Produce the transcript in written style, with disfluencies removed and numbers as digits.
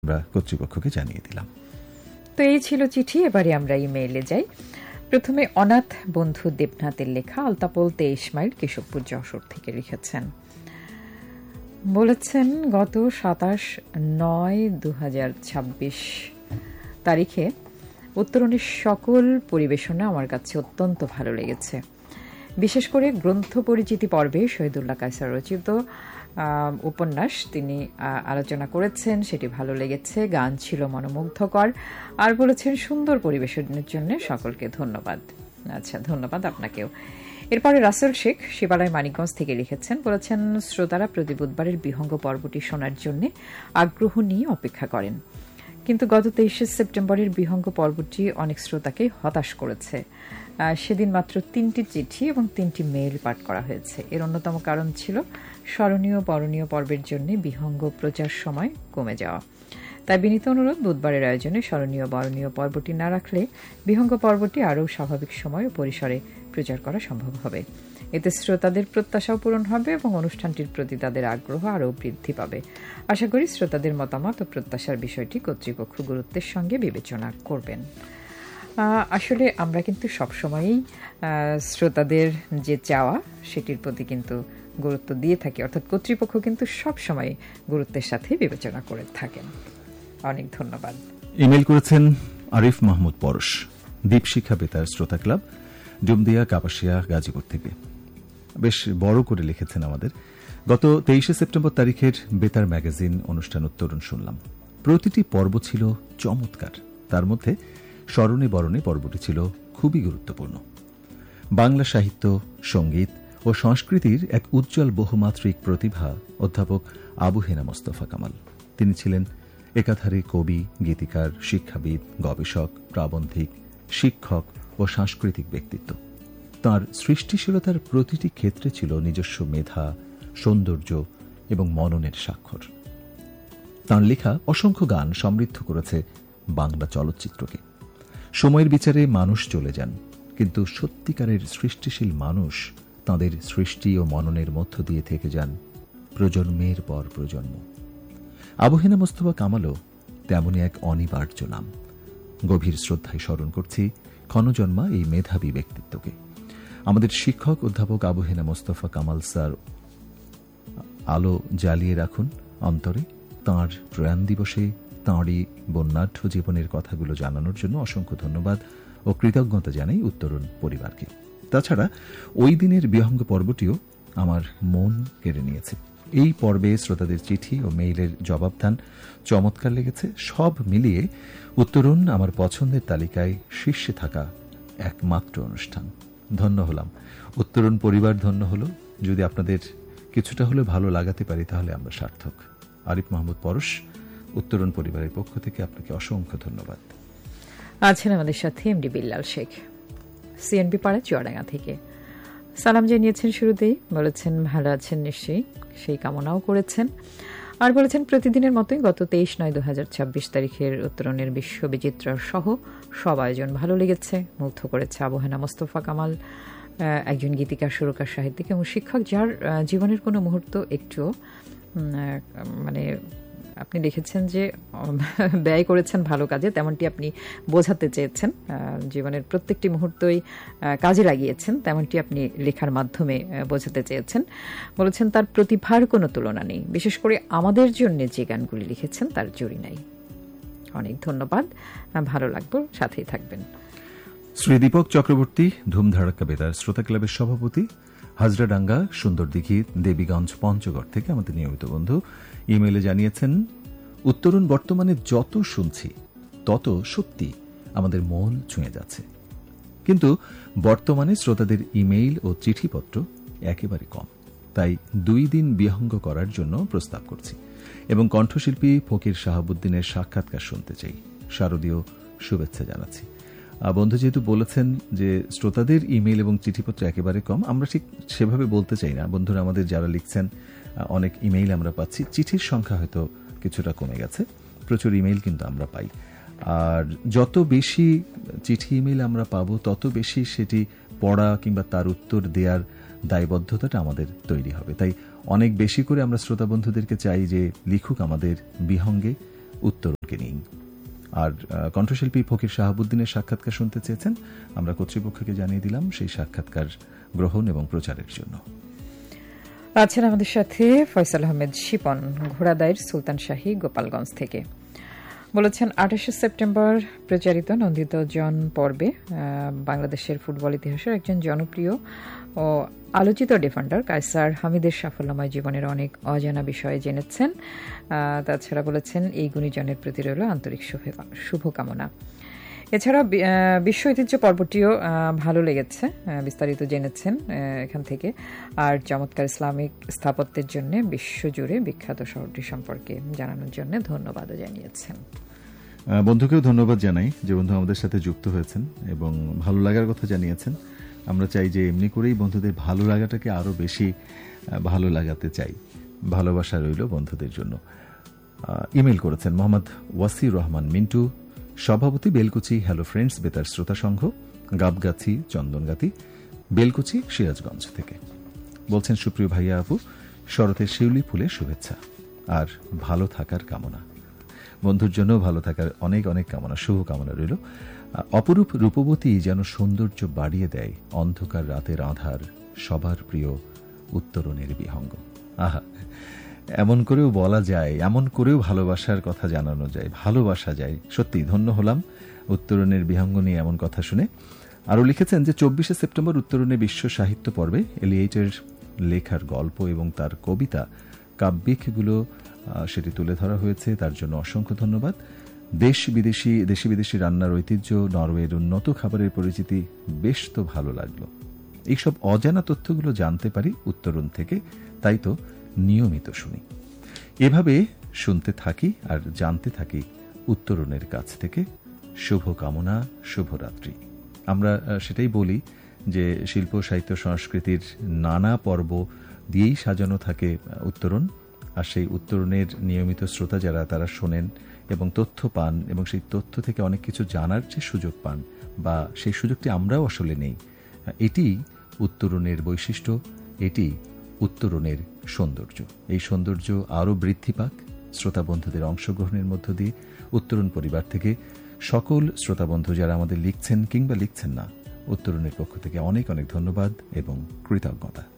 আমরা কর্তৃপক্ষকে জানিয়ে দিলাম। তো এই ছিল চিঠি। এবারে আমরা ইমেইলে যাই। প্রথমে অনাথ বন্ধু দেবনাথের লেখা আলতাপোল 23 মাইল কেশবপুর যশোর থেকে লিখেছেন। বলেছেন গত 27/9/2026 তারিখে উত্তরণের সকল পরিবেশনা আমার কাছে অত্যন্ত ভালো লেগেছে। বিশেষ করে গ্রন্থ পরিচিতি পর্বে শহীদুল্লাহ কায়সার রচিত উপন্যাস তিনি আলোচনা করেছেন, সেটি ভালো লেগেছে। গান ছিল মনোমুগ্ধকর। আর বলেছেন সুন্দর পরিবেশনের জন্য সকলকে ধন্যবাদ। আচ্ছা, ধন্যবাদ আপনাকেও। এরপরে রাসেল শেখ শিবালয় মানিকগঞ্জ থেকে লিখেছেন। বলেছেন শ্রোতারা প্রতি বুধবারের বিহঙ্গ পর্বটি শোনার জন্য আগ্রহ নিয়ে অপেক্ষা করেন, কিন্তু গত 23শে সেপ্টেম্বরের বিহঙ্গ পর্বটি অনেক শ্রোতাকে হতাশ করেছে। সেদিন মাত্র 3টি চিঠি এবং 3টি মেইল পাঠ করা হয়েছে। এর অন্যতম কারণ ছিল স্মরণীয় বরণীয় পর্বের জন্য বিহঙ্গ প্রচার সময় কমে যাওয়া। তাই বিনীত অনুরোধ, বুধবারের আয়োজনে স্মরণীয় বরণীয় পর্বটি না রাখলে বিহঙ্গ পর্বটি আরও স্বাভাবিক সময় ও পরিসরে প্রচার করা সম্ভব হবে। এতে শ্রোতাদের প্রত্যাশাও পূরণ হবে এবং অনুষ্ঠানটির প্রতি তাদের আগ্রহ আরও বৃদ্ধি পাবে। আশা করি শ্রোতাদের মতামত ও প্রত্যাশার বিষয়টি কর্তৃপক্ষ গুরুত্বের সঙ্গে বিবেচনা করবেন। আসলে আমরা কিন্তু সবসময়ই শ্রোতাদের যে চাওয়া সেটির প্রতি কিন্তু গুরুত্ব দিয়ে থাকি, অর্থাৎ কর্তৃপক্ষ কিন্তু সবসময় গুরুত্বের সাথে বিবেচনা করে থাকেন। অনেক ধন্যবাদ। ইমেল করেছেন আরিফ মাহমুদ পরশ, দীপশিখা বেতার শ্রোতা ক্লাব, ডুমদিয়া কাপাসিয়া গাজীপুর থেকে। বেশ বড় করে লিখেছেন আমাদের। গত 23শে সেপ্টেম্বর তারিখের বেতার ম্যাগাজিন অনুষ্ঠান উত্তরণ শুনলাম। প্রতিটি পর্ব ছিল চমৎকার। তার মধ্যে স্মরণে বরণে পর্বটি ছিল খুবই গুরুত্বপূর্ণ। বাংলা সাহিত্য, সঙ্গীত ও সংস্কৃতির এক উজ্জ্বল বহুমাত্রিক প্রতিভা অধ্যাপক আবু হেনা মোস্তফা কামাল। তিনি ছিলেন একাধারে কবি, গীতিকার, শিক্ষাবিদ, গবেষক, প্রাবন্ধিক, শিক্ষক ও সাংস্কৃতিক ব্যক্তিত্ব। তাঁর সৃষ্টিশীলতার প্রতিটি ক্ষেত্রে ছিল নিজস্ব মেধা, সৌন্দর্য এবং মননের স্বাক্ষর। তাঁর লেখা অসংখ্য গান সমৃদ্ধ করেছে বাংলা চলচ্চিত্রকে। সময়ের বিচারে মানুষ চলে যান, কিন্তু সত্যিকারের সৃষ্টিশীল মানুষ তাঁদের সৃষ্টি ও মননের মধ্য দিয়ে থেকে যান প্রজন্মের পর প্রজন্ম। আবু হেনা মোস্তফা কামালও তেমনই এক অনিবার্য নাম। গভীর শ্রদ্ধায় স্মরণ করছি ক্ষণজন্মা এই মেধাবী ব্যক্তিত্বকে। আমাদের শিক্ষক অধ্যাপক আবু হেনা মোস্তফা কামাল স্যার আলো জ্বালিয়ে রাখুন অন্তরে। তাঁর প্রয়াণ দিবসে তাঁরই বন্যাঢ্য জীবনের কথাগুলো জানানোর জন্য অসংখ্য ধন্যবাদ ও কৃতজ্ঞতা জানাই উত্তরণ পরিবারকে। তাছাড়া ওই দিনের বিহঙ্গ পর্বটিও আমার মন কেড়ে নিয়েছে। এই পর্বে শ্রোতাদের চিঠি ও মেইলের জবাবদান চমৎকার লেগেছে। সব মিলিয়ে উত্তরণ আমার পছন্দের তালিকায় শীর্ষে থাকা একমাত্র অনুষ্ঠান। ধন্য হলাম, উত্তরণ পরিবার ধন্য হল। যদি আপনাদের কিছুটা হলে ভালো লাগাতে পারি তাহলে আমরা সার্থক। আরিফ মাহমুদ পরশ, উত্তরণ পরিবারের পক্ষ থেকে আপনাকে অসংখ্য ধন্যবাদ। আছেন আমাদের সাথে এমডি বিল্লাল শেখ, সিএনপি পাড়া চুয়াডাঙ্গা থেকে। সালাম জানিয়েছেন শুরুতেই, বলেছেন ভালো আছেন নিশ্চয়ই, সেই কামনাও করেছেন। আর বলেছেন প্রতিদিনের মতোই গত 23/9/2026 তারিখের উত্তরণের বিশ্ব বিচিত্রা সহ সব আয়োজন ভালো লেগেছে, মুগ্ধ করেছে। আবু হেনা মোস্তফা কামাল একজন গীতিকার, সুরকার, সাহিত্যিক এবং শিক্ষক, যার জীবনের কোনো মুহূর্ত একটুও মানে আপনি দেখেছেন যে ব্যয় করেছেন ভালো কাজে, তেমনটি আপনি বোঝাতে চেয়েছেন। জীবনের প্রত্যেকটি মুহূর্তই কাজে লাগিয়েছেন, তেমনটি আপনি লেখার মাধ্যমে বোঝাতে চেয়েছেন। বলেছেন তার প্রতিভার কোনো তুলনা নেই, বিশেষ করে আমাদের জন্য যে গানগুলি লিখেছেন তার জুড়ি নাই। অনেক ধন্যবাদ, ভালো লাগবে, সাথেই থাকবেন। শ্রী দীপক চক্রবর্তী, ধুমধাড়াক্কা বেতার শ্রোতা ক্লাবের সভাপতি, হাজরাডাঙ্গা, সুন্দরদিঘি, দেবীগঞ্জ, পঞ্চগড় থেকে আমাদের নিয়মিত বন্ধু, ইমেইলে জানিয়েছেন উত্তরণ বর্তমানে যত শুনছি তত সত্যি আমাদের মন ছুঁয়ে যাচ্ছে, কিন্তু বর্তমানে শ্রোতাদের ইমেইল ও চিঠিপত্র একেবারে কম। তাই 2 দিন বিহঙ্গ করার জন্য প্রস্তাব করছি এবং কণ্ঠশিল্পী ফকির শাহাবুদ্দিনের সাক্ষাৎকার শুনতে চাই। শারদীয় শুভেচ্ছা জানাচ্ছি। বন্ধু যেহেতু বলেছেন যে শ্রোতাদের ইমেইল এবং চিঠিপত্র একেবারে কম, আমরা ঠিক সেভাবে বলতে চাই না। বন্ধুরা আমাদের যারা লিখছেন অনেক ইমেইল আমরা পাচ্ছি, চিঠির সংখ্যা হয়তো কিছুটা কমে গেছে, প্রচুর ইমেইল কিন্তু আমরা পাই। আর যত বেশি চিঠি ইমেইল আমরা পাবো তত বেশি সেটি পড়া কিংবা তার উত্তর দেওয়ার দায়বদ্ধতাটা আমাদের তৈরি হবে। তাই অনেক বেশি করে আমরা শ্রোতা বন্ধুদেরকে চাই যে লিখুক আমাদের বিহঙ্গে, উত্তরণকে নিয়েই। আর কণ্ঠশিল্পী ফকির শাহাবুদ্দিনের সাক্ষাৎকার শুনতে চেয়েছেন, আমরা কর্তৃপক্ষকে জানিয়ে দিলাম সেই সাক্ষাৎকার গ্রহণ এবং প্রচারের জন্য। আছেন আমাদের সাথে ফয়সাল আহমেদ শিপন, ঘোড়াদাইর সুলতান শাহী, গোপালগঞ্জ থেকে। বলেছেন 28 সেপ্টেম্বর প্রচারিত নন্দিত জন পর্বে বাংলাদেশের ফুটবল ইতিহাসের একজন জনপ্রিয় ও আলোচিত ডিফেন্ডার কায়সার হামিদের সাফল্যময় জীবনের অনেক অজানা বিষয়ে জেনেছেন। তাছাড়া বলেছেন এই গুণীজনের প্রতি রইল আন্তরিক শুভকামনা। এছাড়া বিশ্ব ঐতিহ্য পর্বটিও ভালো লেগেছে, বিস্তারিত জেনেছেন এখান থেকে। আর চমৎকার ইসলামিক স্থাপত্যের জন্য বিশ্বজুড়ে বিখ্যাত শহরটি সম্পর্কে জানানোর জন্য ধন্যবাদও জানিয়েছেন। বন্ধুকেও ধন্যবাদ জানাই যে বন্ধু আমাদের সাথে যুক্ত হয়েছেন এবং ভালো লাগার কথা জানিয়েছেন। আমরা চাই যে এমনি করেই বন্ধুদের ভালো লাগাটাকে আরো বেশি ভালো লাগাতে চাই। ভালোবাসা রইল বন্ধুদের জন্য। ইমেল করেছেন মোহাম্মদ ওয়াসির রহমান মিন্টু, সভাপতি বেলকুচি হ্যালো ফ্রেন্ডস বেতার শ্রোতা সংঘ, গাবগাছি চন্দনগাতি, বেলকুচি সিরাজগঞ্জ থেকে। বলছেন সুপ্রিয় ভাইয়া আপু, শরতের শিউলি ফুলের শুভেচ্ছা আর ভালো থাকার কামনা। বন্ধুর জন্য ভালো থাকার অনেক অনেক কামনা, শুভকামনা রইল। অপরূপ রূপবতী যেন সৌন্দর্য বাড়িয়ে দেয় অন্ধকার রাতের আধার, সবার প্রিয় উত্তরণের বিহঙ্গ। আহা, এমন করেও বলা যায়, এমন করেও ভালোবাসার কথা জানানো যায়, ভালোবাসা যায়। সত্যি ধন্য হলাম উত্তরণের বিহঙ্গ নিয়ে এমন কথা শুনে। আরও লিখেছেন যে 24 সেপ্টেম্বর উত্তরণে বিশ্ব সাহিত্য পর্বে এলিয়েটের লেখার গল্প এবং তার কবিতা কাব্যিকগুলো সেটি তুলে ধরা হয়েছে, তার জন্য অসংখ্য ধন্যবাদ। দেশি বিদেশি রান্নার ঐতিহ্য, নরওয়ের উন্নত খাবারের পরিচিতি বেশ তো ভালো লাগলো। এইসব অজানা তথ্যগুলো জানতে পারি উত্তরণ থেকে, তাই তো নিয়মিত শুনি। এভাবে শুনতে থাকি আর জানতে থাকি উত্তরণের কাছ থেকে। শুভকামনা, শুভরাত্রি। আমরা সেটাই বলি যে শিল্প সাহিত্য সংস্কৃতির নানা পর্ব দিয়েই সাজানো থাকে উত্তরণ। আর সেই উত্তরণের নিয়মিত শ্রোতা যারা, তারা শোনেন এবং তথ্য পান এবং সেই তথ্য থেকে অনেক কিছু জানার যে সুযোগ পান, বা সেই সুযোগটি আমরাও আসলে নেই। এটি উত্তরণের বৈশিষ্ট্য, এটি উত্তরণের সৌন্দর্য। এই সৌন্দর্য আরও বৃদ্ধি পাক শ্রোতা বন্ধুদের অংশগ্রহণের মধ্য দিয়ে। উত্তরণ পরিবার থেকে সকল শ্রোতা বন্ধু যারা আমাদের লিখছেন কিংবা লিখছেন না, উত্তরণের পক্ষ থেকে অনেক অনেক ধন্যবাদ এবং কৃতজ্ঞতা।